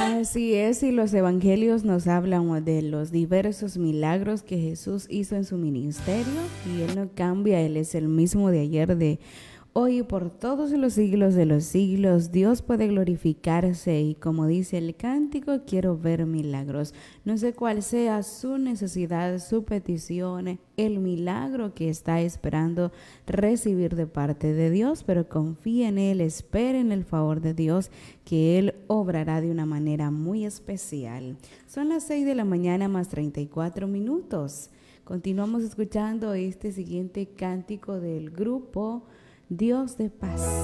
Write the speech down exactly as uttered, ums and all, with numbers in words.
Así es, y los evangelios nos hablan de los diversos milagros que Jesús hizo en su ministerio y Él no cambia, Él es el mismo de ayer, de hoy y por todos los siglos de los siglos. Dios puede glorificarse y como dice el cántico, quiero ver milagros. No sé cuál sea su necesidad, su petición, el milagro que está esperando recibir de parte de Dios, pero confía en Él, espere en el favor de Dios, que Él obrará de una manera muy especial. Son las seis de la mañana más treinta y cuatro minutos. Continuamos escuchando este siguiente cántico del grupo Dios de Paz.